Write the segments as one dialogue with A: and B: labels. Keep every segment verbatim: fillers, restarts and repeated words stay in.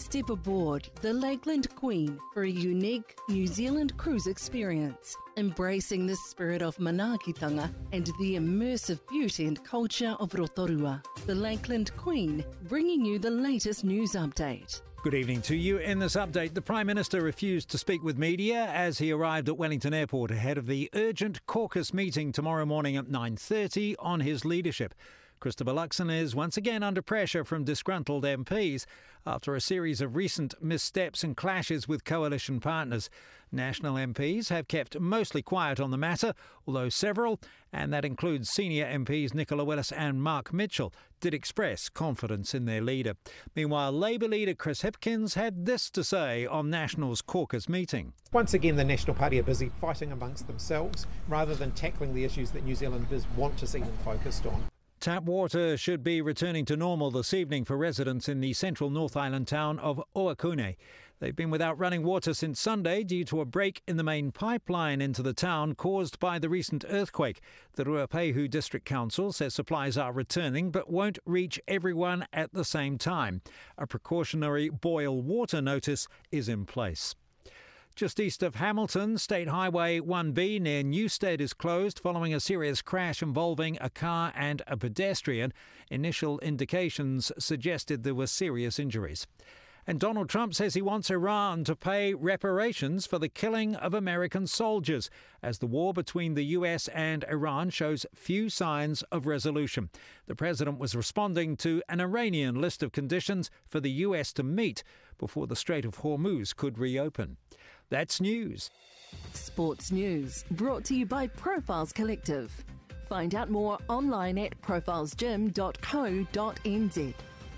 A: Step aboard the Lakeland Queen for a unique New Zealand cruise experience, embracing the spirit of manaakitanga and the immersive beauty and culture of Rotorua. The Lakeland Queen, bringing you the latest news update.
B: Good evening to you. In this update, the Prime Minister refused to speak with media as he arrived at Wellington Airport ahead of the urgent caucus meeting tomorrow morning at nine thirty on his leadership. Christopher Luxon is once again under pressure from disgruntled M Ps after a series of recent missteps and clashes with coalition partners. National M Ps have kept mostly quiet on the matter, although several, and that includes senior M Ps Nicola Willis and Mark Mitchell, did express confidence in their leader. Meanwhile, Labour leader Chris Hipkins had this to say on National's caucus meeting.
C: Once again, the National Party are busy fighting amongst themselves rather than tackling the issues that New Zealanders want to see them focused on.
B: Tap water should be returning to normal this evening for residents in the central North Island town of Oakune. They've been without running water since Sunday due to a break in the main pipeline into the town caused by the recent earthquake. The Ruapehu District Council says supplies are returning but won't reach everyone at the same time. A precautionary boil water notice is in place. Just east of Hamilton, State Highway one B near Newstead is closed following a serious crash involving a car and a pedestrian. Initial indications suggested there were serious injuries. And Donald Trump says he wants Iran to pay reparations for the killing of American soldiers, as the war between the U S and Iran shows few signs of resolution. The president was responding to an Iranian list of conditions for the U S to meet before the Strait of Hormuz could reopen. That's news.
A: Sports news brought to you by Profiles Collective. Find out more online at profiles gym dot co dot n z.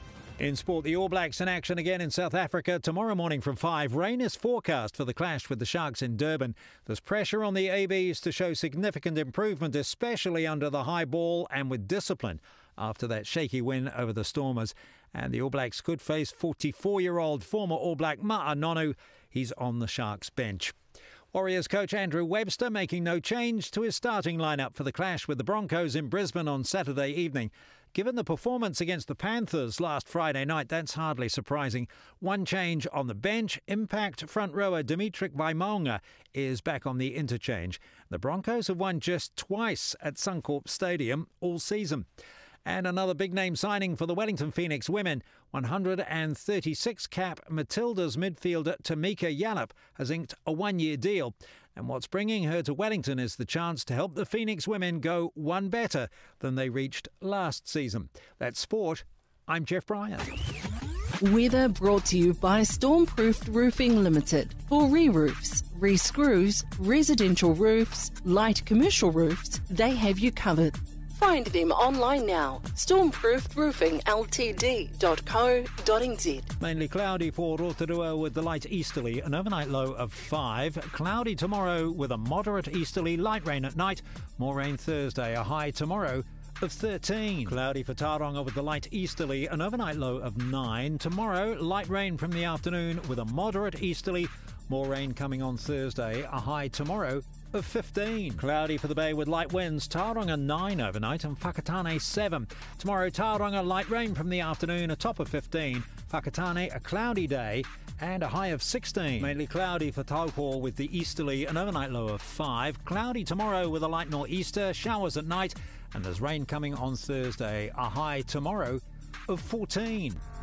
B: In sport, the All Blacks in action again in South Africa tomorrow morning from five. Rain is forecast for the clash with the Sharks in Durban. There's pressure on the A Bs to show significant improvement, especially under the high ball and with discipline after that shaky win over the Stormers. And the All Blacks could face forty-four-year-old former All Black Ma'a Nonu. He's on the Sharks bench. Warriors coach Andrew Webster making no change to his starting lineup for the clash with the Broncos in Brisbane on Saturday evening. Given the performance against the Panthers last Friday night, that's hardly surprising. One change on the bench, Impact front rower Dimitri Vaimaunga is back on the interchange. The Broncos have won just twice at Suncorp Stadium all season. And another big-name signing for the Wellington Phoenix women. one hundred thirty-six cap Matilda's midfielder Tamika Yallop has inked a one-year deal. And what's bringing her to Wellington is the chance to help the Phoenix women go one better than they reached last season. That's sport. I'm Jeff Bryan.
A: Weather brought to you by Stormproofed Roofing Limited. For re-roofs, re-screws, residential roofs, light commercial roofs, they have you covered. Find them online now. stormproofed roofing l t d dot co dot n z.
B: Mainly cloudy for Rotorua with the light easterly, an overnight low of five. Cloudy tomorrow with a moderate easterly, light rain at night. More rain Thursday, a high tomorrow of thirteen. Cloudy for Tauranga with the light easterly, an overnight low of nine. Tomorrow, light rain from the afternoon with a moderate easterly. More rain coming on Thursday, a high tomorrow of fifteen. Cloudy for the Bay with light winds. Tauranga nine overnight and Whakatane seven. Tomorrow, Tauranga light rain from the afternoon, a top of fifteen. Whakatane a cloudy day and a high of sixteen. Mainly cloudy for Taupo with the easterly, an overnight low of five. Cloudy tomorrow with a light nor'easter, showers at night, and there's rain coming on Thursday, a high tomorrow of fourteen.